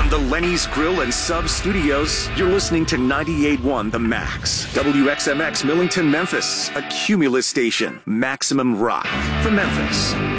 From the Lenny's Grill and Sub Studios, you're listening to 98.1 The Max. WXMX Millington, Memphis, a Cumulus station. Maximum rock for Memphis.